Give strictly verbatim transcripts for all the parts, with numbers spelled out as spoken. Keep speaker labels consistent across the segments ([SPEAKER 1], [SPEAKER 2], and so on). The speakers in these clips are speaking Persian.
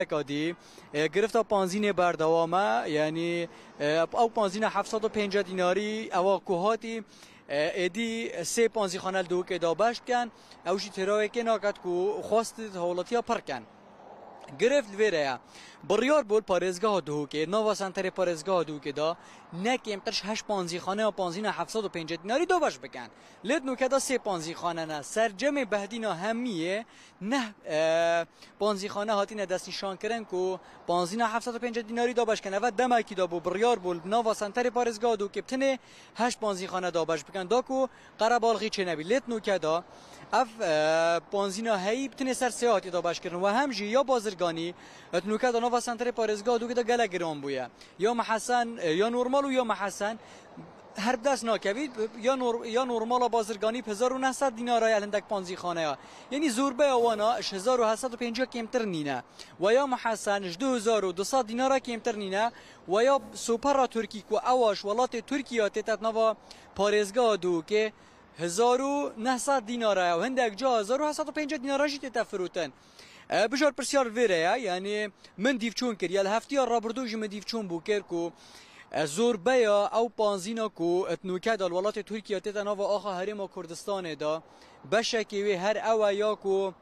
[SPEAKER 1] کادی گرفت پانزین بردوامه یعنی او پانزین هفتصد و پنجاه دیناری او کوهاتی ادی سه پانزی خانه دو که دابشت کن اوشی تراوی که ناکد کو خواست حالتی ها پر کن گرفت ویره بریار بود پارزگاه دو که نوا سنتر پارزگاه دو که دا نه کمترش هشت پانزی خانه و پانزین هفتصد و پنجاه دیناری دو باش بکن لید نو که دا سه پانزی خانه نه سرجم بهدینا همیه نه پانزی خانه هاتی نه دست نشان کردن کو پانزین هفتصد و پنجاه دیناری دو باش کنه و دمکی دا بو بریار بود نوا سنتر پارزگاه دو که بتنه هشت پانزی خانه دو باش بکن دا کو قربالغی چه نبی لید نو که دا اف پانزینا هی بتنه سر سیاحتی دا باش کردن و همجی یا بازرگانی اتنوکه دا نوا سنتر پارزگاه دو که دا گله گرام بویا یا محسن یا نورمال و یا محسن هر دست ناکوید یا نور یا نورمال بازرگانی هزار و نهصد دینار الندک پانزی خانه ها یعنی زوربه آوانا هزار و هشتصد و پنجاه کمتر نینه و یا محسن دو هزار و دویست دینار کمتر نینه و یا سوپر ترکی کو اواش ولات ترکیه تت نوا پارزگاه دو که هزار و نهصد دیناره و هندک جا هزار و هشتصد و پنجاه دینارشی تفروتن بجار پرسیار ویره یعنی من دیفچون کرد یا هفتی رابردو جم دیفچون بو کرد کو زور بیا او پانزینا کو اتنوکه دال ولات ترکیه تتا نوا آخا هرم کردستان دا بشکی وی هر او یا کو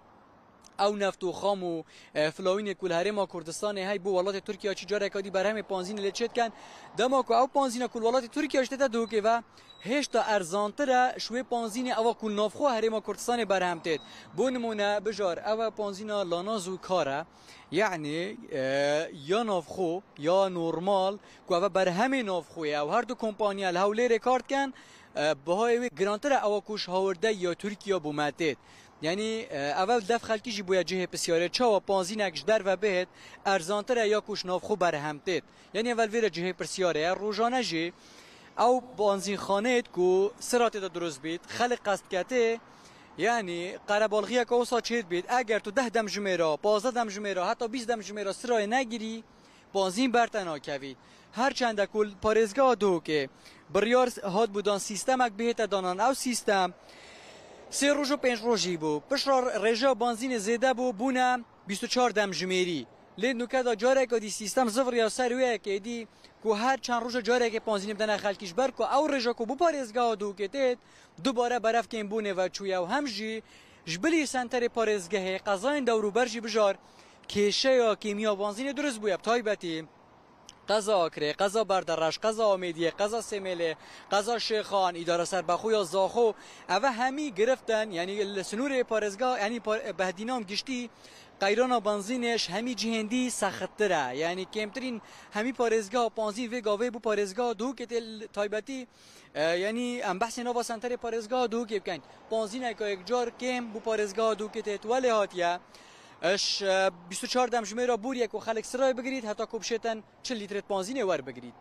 [SPEAKER 1] او نفت و خام و فلاوین کل هرم کردستان های بو ولات ترکیه چی جاره کادی برهم پانزین لچت کن دما کو او پانزینا کل ولات ترکیه اشتتا دوکه و هشتا ارزانتره شوی پانزین او کل نافخو هرم کردستان برهم تید بو نمونه بجار او پانزینا لانازو کاره یعنی یا نافخو یا نورمال کو او برهم نافخوی او هر دو کمپانی الهولی رکارد کن بهای گرانتر او کوش هاورده یا ترکیه بومتید یعنی اول دف خلکی جی بویا جه پسیاره چا و پانزینکش در و بهت ارزانتر یا کوش نافخو برهمتید یعنی اول ویر جه پسیاره روزانه جی او پانزین خانه کو سرات دا درست بید خلق قصد کته یعنی قربالغیه که اوسا چید بید اگر تو ده دم جمیرا پازده دم جمیرا حتی بیست دم جمیرا سرای نگیری پانزین برتنا کوید هر چند کل پارزگاه دو که بریار هاد بودان سیستمک بهت دانان او سیستم سه روز و پنج روزی بو پشرار رژا بنزین زیاده بو بونه بیست و چهار دم جمیری لید نوکه دا جاره که دی سیستم زفر یا سرویه که دی که هر چند روز جاره که پانزین بدن خلکیش بر که او رژا که بو پارزگاه دو که تید دوباره برف که این بونه و چویه و همجی جبلی سنتر پارزگاه قضاین دورو برجی بجار کشه یا کیمیا بنزین درست بویب تایبتی قضا آکره، قضا بردرش، قضا آمیدیه، قضا سمیله، قضا شیخان، اداره سربخو یا زاخو او همی گرفتن یعنی سنور پارزگاه یعنی بهدینام گشتی قیران بنزینش همی جهندی سختره یعنی کمترین همی پارزگاه پانزین و گاوه بو پارزگاه دو که تل تایبتی یعنی ام بحث نوا سنتر پارزگاه دو که بکن پانزین که یک جار کم بو پارزگاه دو که تل ولی هاتیه اش بیست و چهار دم جمیرا بور یک و خلق سرای بگیرید حتی کوبشتن چل لیتر پانزین ور بگیرید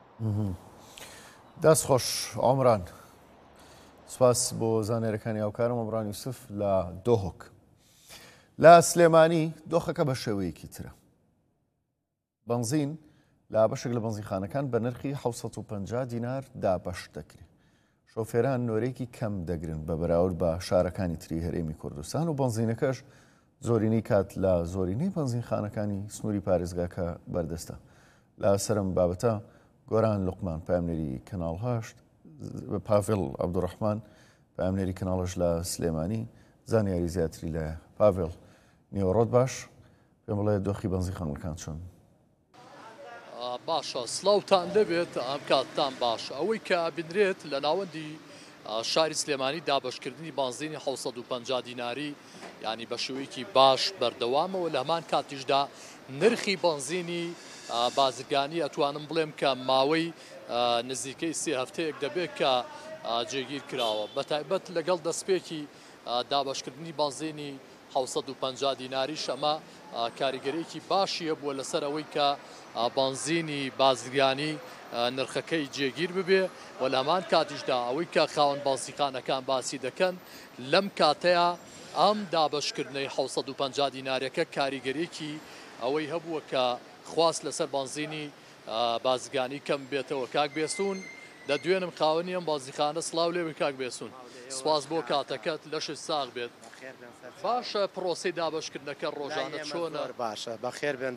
[SPEAKER 2] دست خوش عمران سپاس بو زانێرەکانی هاوکارم عمران یوسف لە دۆهۆک لە سلێمانی دۆخەکە بە شێوەیەکی ترە بنزین لە بەشێک لە بنزینخانەکان بە نرخی حوسەد و پەنجا دینار دابەش دەکرێت شۆفێران نۆرێکی کەم دەگرن بە بەراورد بە شارەکانی تری هەرێمی کوردستان و بنزینەکەش زۆرینەی کات لە زۆرینەی بنزینخانەکانی سنووری پارێزگاکە بەردەستە لە سەرم بابەتە گۆران لوقمان پامنێری کەناڵ هەشت پاڤێڵ عەبدوڕەحمان پامنێری کەناڵش لە سلێمانی زانیاری زیاتری لە پاڤێڵ نیوەڕۆت باش پێم بڵێ دۆخی بنزینخانەکان چۆن
[SPEAKER 3] باشە سڵاوتان دەبێت ئەم کاتتان باش ئەوەی کە بنرێت لە ناوەندی شاری سلێمانی دابەشکردنی بنزینی حوسەد و پەنجا دیناری یعنی بە شێوەیەکی باش بەردەوامەوە لە هەمان کاتیشدا نرخی بنزینی بازرگانی ئەتوانم بڵێم کە ماوەی نزیکەی سێ هەفتەیەک دەبێت کە جێگیر کراوە بەتایبەت لەگەڵ دەستپێکی دابەشکردنی بنزینی حوسەد و پەنجا دیناریش ئەمە کاریگەریەکی باشیە بووە لەسەر ئەوەی کە بنزینی بازرگانی نرخەکەی جێگیر ببێ و لە هەمان کاتیشدا ئەوەی کە خاوەن بنزینخانەکان باسی دەکەن لەم کاتەیە ئەم دابەشکردنەی حوسەد و پەنجا دیناریەکە کاریگەریەکی ئەوەی هەبووە کە خواست لەسەر بنزینی بازرگانی کەم بێتەوە کاک بێسوون دەدوێنم خاوەنی ئەم بازرگانە سڵاو لێوی کاک بێسوون سپاس بۆ کاتەکەت لەشت ساغ بێت باشە پرۆسی دابشکردنەکە ڕۆژانە چۆنە
[SPEAKER 4] باشە بەخێر بێن